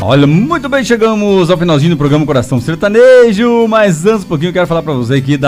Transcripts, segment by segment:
Olha, muito bem, chegamos ao finalzinho do programa Coração Sertanejo, mas antes um pouquinho eu quero falar pra você aqui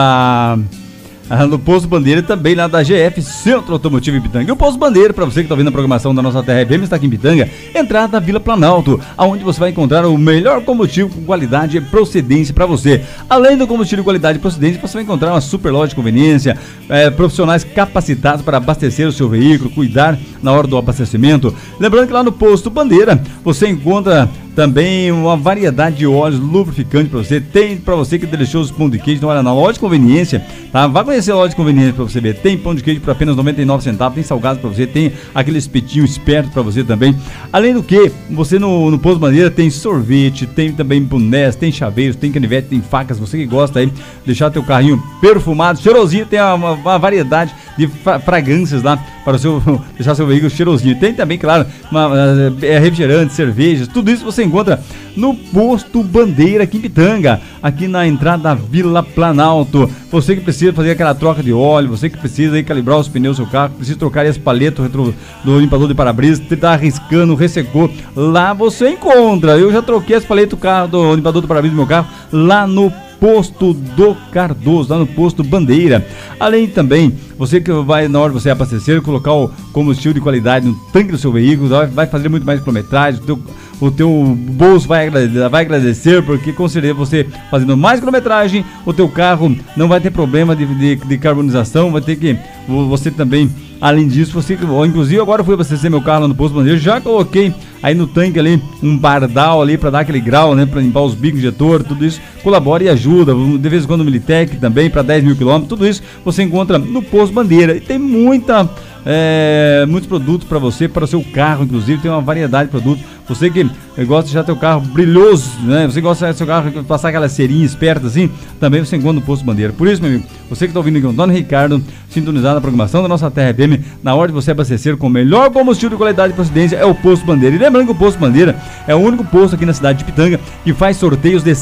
no Posto Bandeira e também lá da GF Centro Automotivo em Pitanga. E o Posto Bandeira, para você que está ouvindo a programação da nossa Terra FM, está aqui em Pitanga, entrada da Vila Planalto, onde você vai encontrar o melhor combustível com qualidade e procedência para você. Além do combustível de qualidade e procedência, você vai encontrar uma super loja de conveniência, profissionais capacitados para abastecer o seu veículo, cuidar na hora do abastecimento. Lembrando que lá no Posto Bandeira você encontra também uma variedade de óleos lubrificantes para você. Tem para você que delicioso pão de queijo. Então, olha, na loja de conveniência, tá? Vai conhecer a loja de conveniência para você ver. Tem pão de queijo por apenas 99 centavos, tem salgados para você, tem aquele espetinho esperto para você também. Além do que, você no Posto Bandeira tem sorvete, tem também bonés, tem chaveiros, tem canivete, tem facas. Você que gosta aí, deixar teu carrinho perfumado, cheirosinho, tem uma variedade de fragrâncias lá para deixar seu veículo cheirosinho. Tem também, claro, refrigerantes, cervejas, tudo isso você encontra no Posto Bandeira aqui em Pitanga, aqui na entrada da Vila Planalto. Você que precisa fazer aquela troca de óleo, você que precisa aí calibrar os pneus do seu carro, precisa trocar as paletas do limpador de para-brisa, tá arriscando, ressecou, lá você encontra. Eu já troquei as paletas do limpador do para-brisa do meu carro lá no Posto do Cardoso, lá no Posto Bandeira. Além também, você que vai, na hora de você abastecer, colocar o combustível de qualidade no tanque do seu veículo, vai fazer muito mais quilometragem, o teu bolso vai agradecer, porque com certeza você fazendo mais quilometragem, o teu carro não vai ter problema de carbonização, vai ter que, você também, além disso, você, inclusive agora eu fui abastecer meu carro lá no Posto Bandeira, já coloquei aí no tanque ali um bardal ali para dar aquele grau, né, para limpar os bicos injetor, tudo isso colabora e ajuda. De vez em quando o Militec também para 10 mil quilômetros, tudo isso você encontra no Posto Bandeira. E tem muitos produtos para você, para o seu carro, inclusive tem uma variedade de produtos. Você que gosta de deixar teu carro brilhoso, né? Você gosta de seu carro passar aquela cerinha esperta assim, também você encontra no Posto Bandeira. Por isso, meu amigo, você que está ouvindo aqui, o Antônio Ricardo, sintonizado na programação da nossa Terra FM, na hora de você abastecer com o melhor combustível de qualidade e procedência, é o Posto Bandeira. E lembrando que o Posto Bandeira é o único posto aqui na cidade de Pitanga que faz sorteios de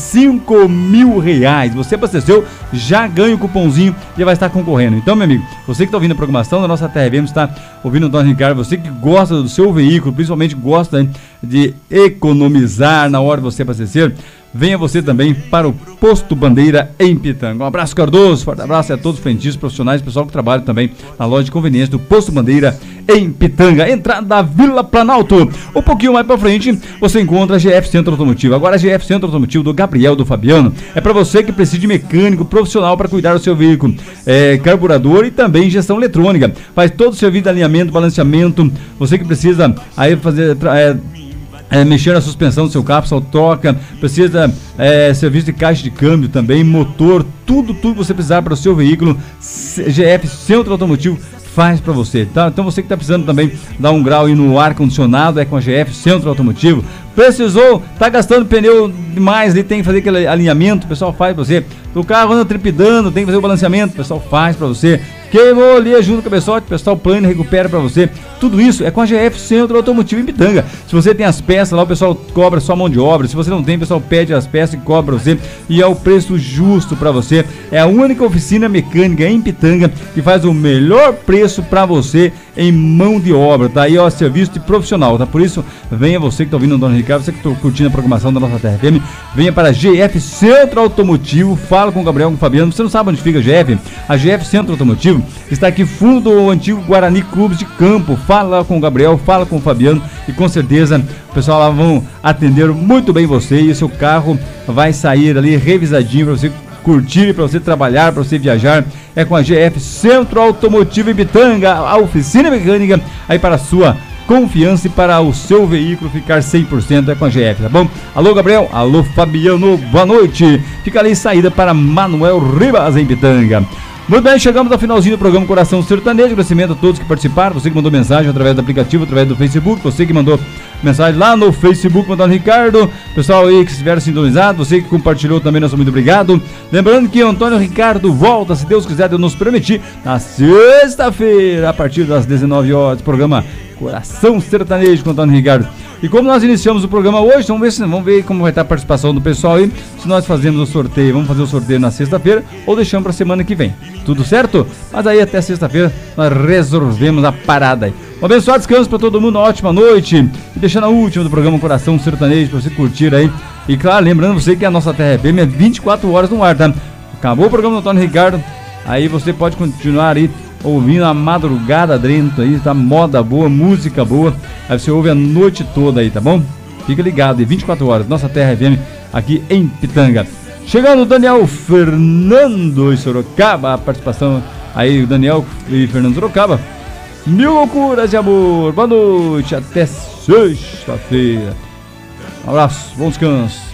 R$5.000. Você abasteceu, já ganha o cupomzinho e já vai estar concorrendo. Então, meu amigo, você que está ouvindo a programação da nossa Terra FM, está ouvindo o Antônio Ricardo, você que gosta do seu veículo, principalmente gosta de economizar na hora de você abastecer, venha você também para o Posto Bandeira em Pitanga. Um abraço, Cardoso, forte abraço a todos os frentistas profissionais, pessoal que trabalha também na loja de conveniência do Posto Bandeira em Pitanga, entrada da Vila Planalto. Um pouquinho mais para frente você encontra a GF Centro Automotivo. Agora a GF Centro Automotivo do Gabriel, do Fabiano, é para você que precisa de mecânico profissional para cuidar do seu veículo, carburador e também gestão eletrônica. Faz todo o serviço de alinhamento, balanceamento. Você que precisa aí fazer mexer na suspensão do seu carro, só troca, precisa serviço de caixa de câmbio também, motor, tudo que você precisar para o seu veículo, GF Centro Automotivo faz para você, tá? Então você que está precisando também dar um grau aí no ar-condicionado, é com a GF Centro Automotivo. Precisou, tá gastando pneu demais, ele tem que fazer aquele alinhamento, o pessoal faz para você. O carro anda trepidando, tem que fazer o balanceamento, o pessoal faz para você. Queimou ali, ajuda o cabeçote, o pessoal plana e recupera para você. Tudo isso é com a GF Centro Automotivo em Pitanga. Se você tem as peças lá, o pessoal cobra só mão de obra. Se você não tem, o pessoal pede as peças e cobra você. E é o preço justo para você. É a única oficina mecânica em Pitanga que faz o melhor preço para você em mão de obra, tá? Aí, ó, serviço de profissional, tá? Por isso, venha você que tá ouvindo o Dono Ricardo, você que tá curtindo a programação da nossa Terra FM, venha para a GF Centro Automotivo, fala com o Gabriel, com o Fabiano. Você não sabe onde fica a GF? A GF Centro Automotivo está aqui fundo do antigo Guarani Clubes de Campo. Fala com o Gabriel, fala com o Fabiano e com certeza o pessoal lá vão atender muito bem você e o seu carro vai sair ali revisadinho para você curtir, para você trabalhar, para você viajar. É com a GF Centro Automotivo em Pitanga, a oficina mecânica aí para a sua confiança e para o seu veículo ficar 100% é com a GF, tá bom? Alô, Gabriel, alô, Fabiano, boa noite. Fica ali saída para Manuel Ribas em Pitanga. Muito bem, chegamos ao finalzinho do programa Coração Sertanejo. Agradecimento a todos que participaram, você que mandou mensagem através do aplicativo, através do Facebook, você que mandou mensagem lá no Facebook, mandando Ricardo, pessoal aí que estiveram sintonizados, você que compartilhou também, nosso muito obrigado. Lembrando que o Antônio Ricardo volta, se Deus quiser, Deus nos permitir, na sexta-feira, a partir das 19 horas, programa Coração Sertanejo com o Antônio Ricardo. E como nós iniciamos o programa hoje, vamos ver como vai estar a participação do pessoal aí, se nós fazemos o sorteio, vamos fazer o sorteio na sexta-feira ou deixamos para a semana que vem. Tudo certo? Mas aí até sexta-feira nós resolvemos a parada aí. Um abençoado descanso pra todo mundo, uma ótima noite. E deixando a última do programa Coração Sertanejo pra você curtir aí. E claro, lembrando você que a nossa Terra FM é 24 horas no ar, tá? Acabou o programa do Antônio Ricardo, aí você pode continuar aí ouvindo a madrugada dentro aí, tá? Moda boa, música boa. Aí você ouve a noite toda aí, tá bom? Fica ligado aí, 24 horas, nossa Terra FM aqui em Pitanga. Chegando o Daniel Fernando e Sorocaba, a participação aí, o Daniel e Fernando Sorocaba. Mil loucuras de amor, boa noite, até sexta-feira. Um abraço, bom descanso.